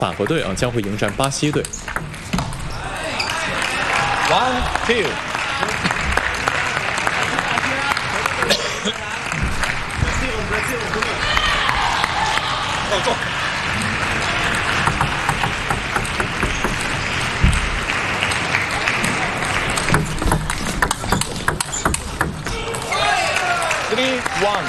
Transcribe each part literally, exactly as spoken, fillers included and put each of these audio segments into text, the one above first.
法国队啊将会迎战巴西队。 One, two. Three, one.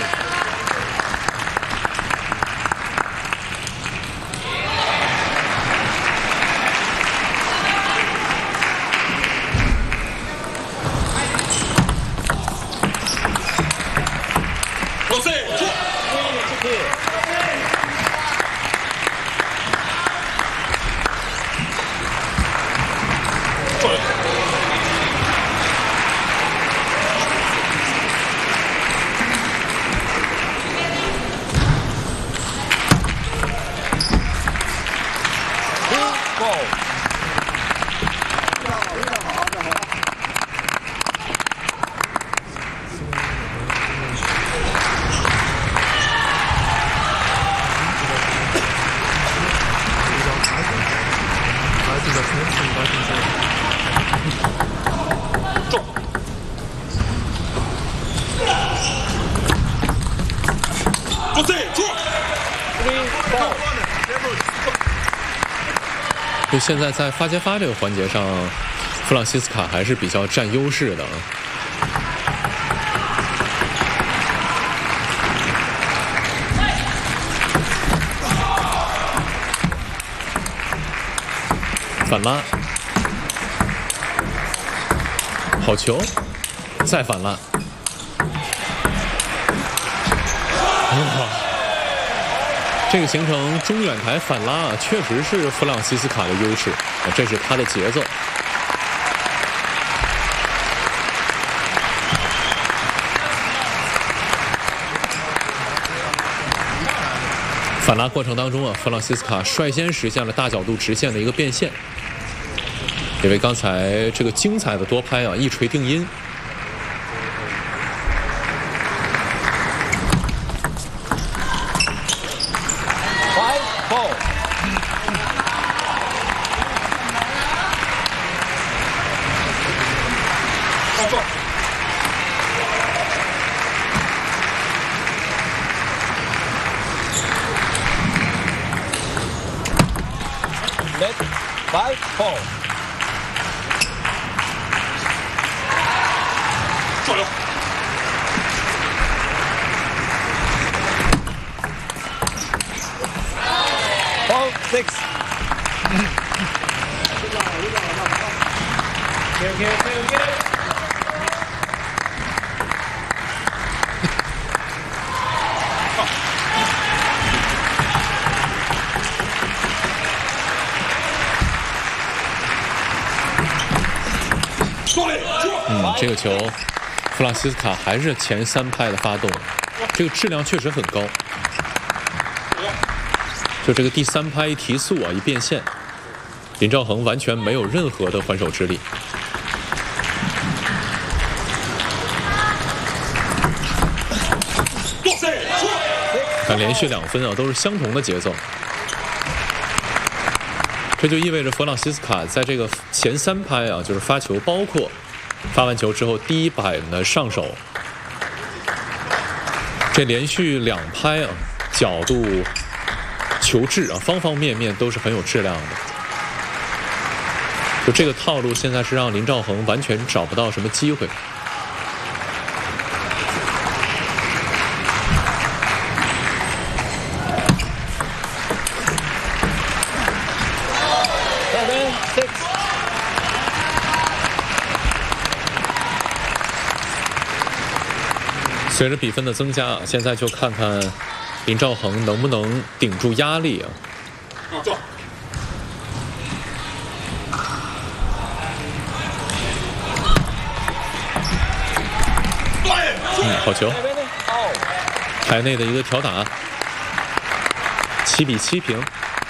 Three, four. 就现在在发接发这个环节上，弗朗西斯卡还是比较占优势的啊。反拉，好球，再反拉。哇！这个形成中远台反拉啊，确实是弗朗西斯卡的优势啊，这是他的节奏。反拉过程当中啊，弗朗西斯卡率先实现了大角度直线的一个变现，因为刚才这个精彩的多拍啊，一锤定音。 Five, four. 漂亮。 Four, six. Okay, okay, okay, okay. 嗯，这个球，弗朗西斯卡还是前三拍的发动，这个质量确实很高。就这个第三拍一提速啊，一变现，林兆恒完全没有任何的还手之力。看连续两分啊，都是相同的节奏。这就意味着弗朗西斯卡在这个前三拍啊，就是发球，包括发完球之后第一板的上手，这连续两拍啊，角度、球质啊，方方面面都是很有质量的。就这个套路，现在是让林兆恒完全找不到什么机会。随着比分的增加啊，现在就看看林兆恒能不能顶住压力啊。嗯，好球，台内的一个挑打，七比七平。